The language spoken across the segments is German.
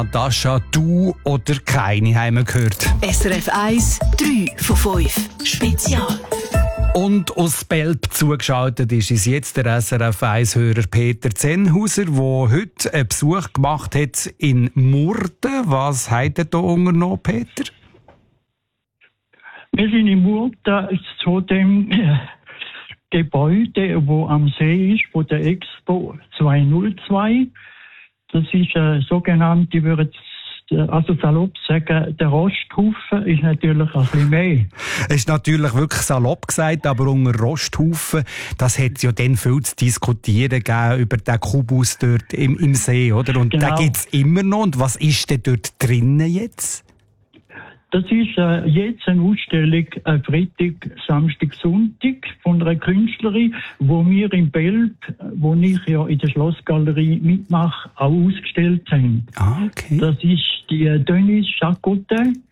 Natascha, du oder keine, haben wir gehört. SRF 1, 3 von 5. Spezial. Und aus Belp zugeschaltet ist uns jetzt der SRF 1-Hörer Peter Zenhauser, der heute einen Besuch gemacht hat in Murten. Was hat er da unternommen, Peter? Wir sind in Murten zu dem Gebäude, wo am See ist, von der Expo 202. Das ist sogenannte, ich würde also salopp sagen, der Rosthaufen ist natürlich ein bisschen mehr. Es ist natürlich wirklich salopp gesagt, aber unter Rosthaufen, das hat es ja dann viel zu diskutieren gegeben über den Kubus dort im See, oder? Und genau. Den gibt es immer noch. Und was ist denn dort drinnen jetzt? Das ist jetzt eine Ausstellung Freitag, Samstag, Sonntag von einer Künstlerin, wo wir in Belp, wo ich ja in der Schlossgalerie mitmache, auch ausgestellt haben. Ah, okay. Das ist die Denise Chacotin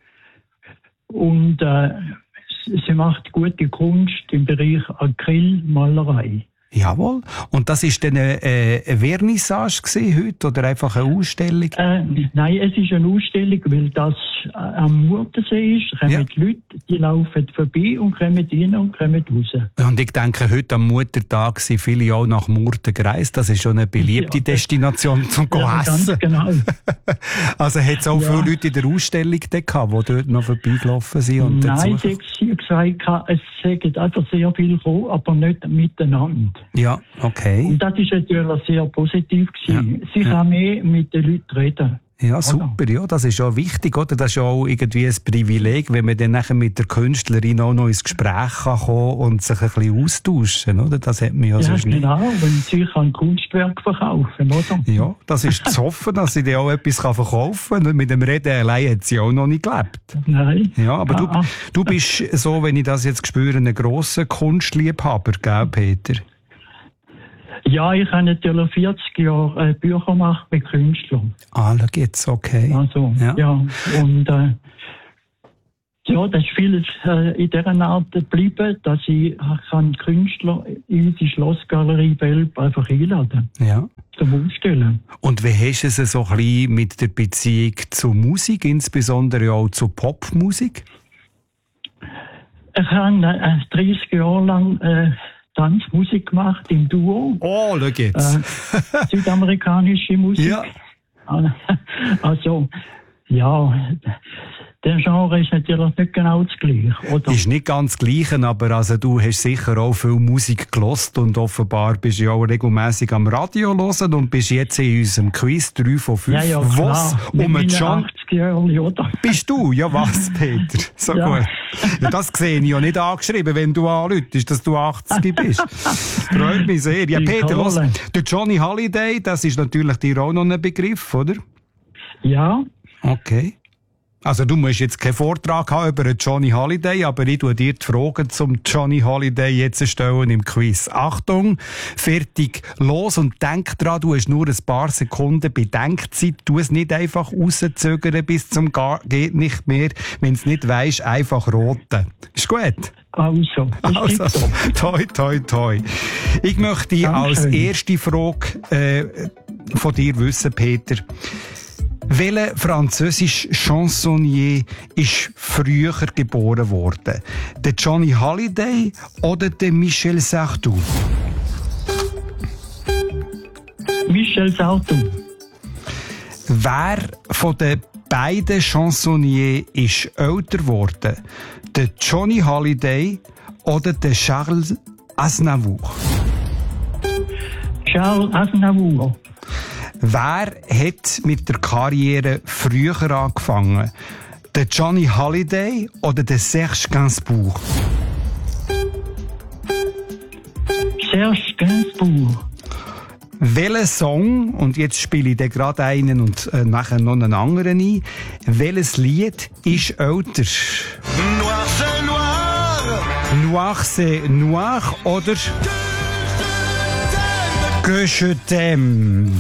und sie macht gute Kunst im Bereich Acrylmalerei. Jawohl. Und das war dann eine Vernissage heute oder einfach eine Ausstellung? Nein, es ist eine Ausstellung, weil das am Murtensee ist. Kommen die Leute, die laufen vorbei und kommen rein und kommen raus. Und ich denke, heute am Muttertag sind viele auch nach Murten gereist. Das ist schon eine beliebte Destination zum Essen. Ganz genau. Also hat es auch viele Leute in der Ausstellung gehabt, die dort noch vorbeigelaufen sind? Und nein, sie hat gesagt, es sind einfach sehr viel gekommen, aber nicht miteinander. Ja, okay. Und das ist natürlich sehr positiv gewesen. Sie kann mehr mit den Leuten reden. Ja, super, ja, das ist auch wichtig, oder? Das ist auch irgendwie ein Privileg, wenn man dann nachher mit der Künstlerin auch noch ins Gespräch kann kommen und sich ein bisschen austauschen, oder? Das hat man ja sonst nicht. Ja, genau, wenn sie ein Kunstwerk verkaufen, oder? Ja, das ist zu hoffen, dass sie dann auch etwas verkaufen kann. Mit dem Reden allein hat sie auch noch nicht gelebt. Nein. Ja, aber du bist so, wenn ich das jetzt spüre, ein grosser Kunstliebhaber, gell, Peter? Ja, ich habe natürlich 40 Jahre Bücher gemacht mit Künstlern. Ah, da geht's, okay. Also, ja. Und ja, das ist vieles in dieser Art geblieben, dass ich kann Künstler in die Schlossgalerie Belp einfach einladen. Ja. Zum Ausstellen. Und wie hast du es so ein bisschen mit der Beziehung zur Musik, insbesondere auch zur Popmusik? Ich habe 30 Jahre lang Tanzmusik gemacht im Duo. Oh, da geht's. Südamerikanische Musik. Ja. Also, ja, der Genre ist natürlich nicht genau das Gleiche, oder? Ist nicht ganz das Gleiche, aber also du hast sicher auch viel Musik gehört und offenbar bist du ja auch regelmässig am Radio hören und bist jetzt in unserem Quiz 3 von 5. Ja, was? Um mit John 80 Jahren, oder? Bist du? Ja, was, Peter? So gut. Ja, das sehe ich ja nicht angeschrieben, wenn du anrufst, dass du 80 bist. Freut mich sehr. Ja, Peter, los. Der Johnny Hallyday, das ist natürlich dir auch noch ein Begriff, oder? Ja. Okay. Also du musst jetzt keinen Vortrag haben über Johnny Hallyday, aber ich tue dir die Fragen zum Johnny Hallyday jetzt stellen im Quiz. Achtung, fertig, los und denk dran, du hast nur ein paar Sekunden Bedenkzeit. Tu es nicht einfach rauszögern bis zum geht nicht mehr. Wenn es nicht weisst, einfach roten. Ist gut? Also, toi, toi, toi. Ich möchte als erste Frage von dir wissen, Peter. Welcher französische Chansonnier ist früher geboren worden? Der Johnny Hallyday oder der Michel Sardou? Michel Sardou. Wer von den beiden Chansonniers ist älter geworden? Der Johnny Hallyday oder der Charles Aznavour? Charles Aznavour. Wer hat mit der Karriere früher angefangen? Der Johnny Hallyday oder der Serge Gainsbourg? Serge Gainsbourg. Welcher Song, und jetzt spiele ich den gerade einen und nachher noch einen anderen ein, welches Lied ist älter? Noir c'est noir. Noir c'est noir oder Que je t'aime.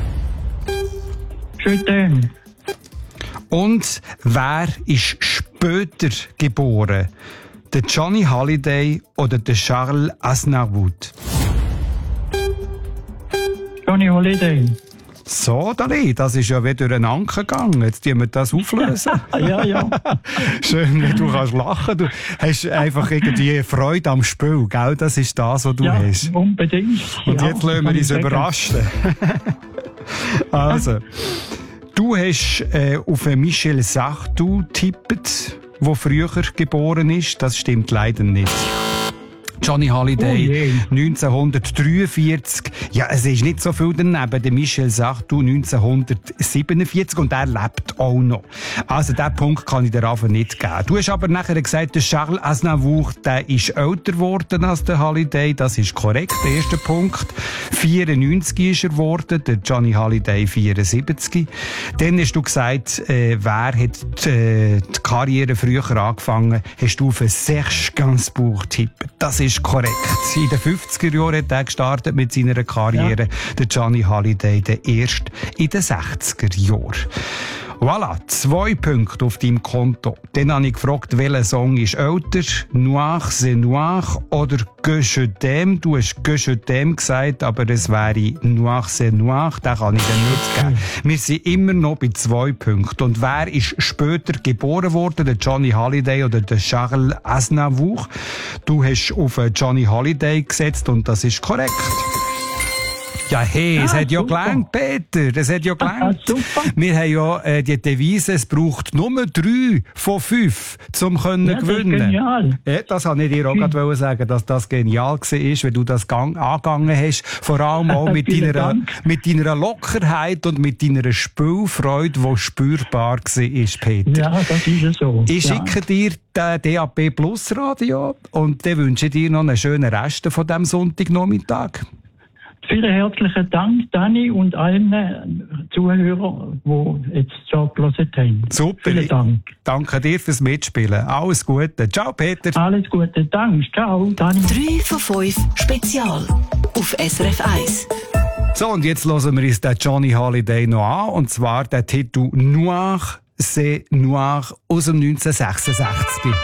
Je t'aime. Und wer ist später geboren? Der Johnny Hallyday oder der Charles Aznavour? Johnny Hallyday. So, Dani, das ist ja wieder ein Anker gegangen. Jetzt tun wir das auflösen. Ja. Schön, wie du kannst lachen. Du hast einfach irgendwie Freude am Spiel, gell? Das ist das, was du Ja, hast. unbedingt. Und Ja, jetzt lassen wir kann ich uns sagen. überraschen. Also, du hast auf Michel Sardou getippt, der früher geboren ist. Das stimmt leider nicht. Johnny Hallyday, 1943. Ja, es ist nicht so viel daneben. Der Michel Sardou 1947 und er lebt auch noch. Also, diesen Punkt kann ich dir einfach nicht geben. Du hast aber nachher gesagt, der Charles Aznavour, der ist älter geworden als der Hallyday. Das ist korrekt. Der erste Punkt. 94 ist er geworden, der Johnny Hallyday 74. Dann hast du gesagt, wer hat die Karriere früher angefangen? Hast du für Serge Gainsbourg tippt. Das ist korrekt. In den 50er Jahren hat er gestartet mit seiner Karriere. Der Johnny Hallyday, der erst in den 60er Jahren. Voilà, 2 Punkte auf deinem Konto. Dann habe ich gefragt, welcher Song ist älter? Noir, c'est noir oder Que je t'aime? Du hast Que je t'aime gesagt, aber es wäre Noir, c'est noir. Den kann ich dir nicht geben. Wir sind immer noch bei 2 Punkten. Und wer ist später geboren worden? Der Johnny Hallyday oder der Charles Aznavour? Du hast auf Johnny Hallyday gesetzt und das ist korrekt. Ja, hey, es hat ja super. gelangt, Peter. Es hat ja gelangt. Super. Wir haben ja die Devise, es braucht nur 3 von 5, um gewinnen Ja, das ist gewinnen. genial. Ja, das wollte ich dir auch gerade sagen, dass das genial war, weil du das angegangen hast. Vor allem auch mit Vielen deiner, Dank. mit deiner Lockerheit und mit deiner Spielfreude, die spürbar war, Peter. Ja, das ist so. Ich Ja. schicke dir den DAB Plus Radio und dann wünsche ich dir noch einen schönen Rest von diesem Sonntagnachmittag. Vielen herzlichen Dank, Dani, und allen Zuhörern, die jetzt zugehört haben. Super. Vielen Dank. Danke dir fürs Mitspielen. Alles Gute. Ciao, Peter. Alles Gute. Danke. Ciao, Dani. 3 von 5 Spezial auf SRF 1. So, und jetzt hören wir uns den Johnny Hallyday noch an. Und zwar den Titel Noir, c'est noir aus dem 1966.